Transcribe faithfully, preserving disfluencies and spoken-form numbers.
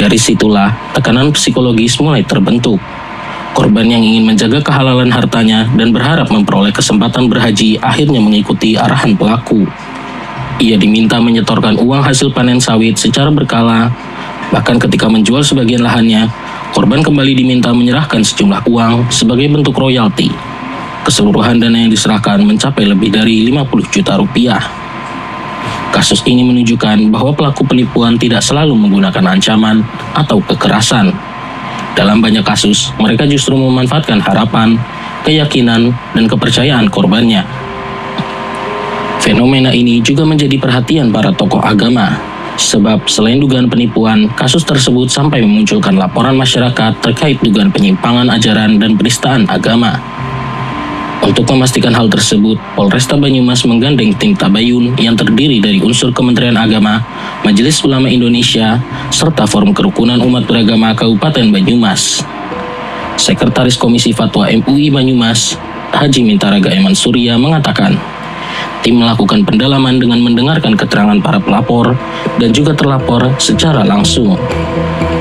Dari situlah tekanan psikologis mulai terbentuk. Korban yang ingin menjaga kehalalan hartanya dan berharap memperoleh kesempatan berhaji akhirnya mengikuti arahan pelaku. Ia diminta menyetorkan uang hasil panen sawit secara berkala. Bahkan ketika menjual sebagian lahannya, korban kembali diminta menyerahkan sejumlah uang sebagai bentuk royalti. Keseluruhan dana yang diserahkan mencapai lebih dari lima puluh juta rupiah. Kasus ini menunjukkan bahwa pelaku penipuan tidak selalu menggunakan ancaman atau kekerasan. Dalam banyak kasus, mereka justru memanfaatkan harapan, keyakinan, dan kepercayaan korbannya. Fenomena ini juga menjadi perhatian para tokoh agama, sebab selain dugaan penipuan, kasus tersebut sampai memunculkan laporan masyarakat terkait dugaan penyimpangan ajaran dan penistaan agama. Untuk memastikan hal tersebut, Polresta Banyumas menggandeng tim tabayun yang terdiri dari unsur Kementerian Agama, Majelis Ulama Indonesia, serta Forum Kerukunan Umat Beragama Kabupaten Banyumas. Sekretaris Komisi Fatwa M U I Banyumas, Haji Mintaraga Eman Surya mengatakan, tim melakukan pendalaman dengan mendengarkan keterangan para pelapor dan juga terlapor secara langsung.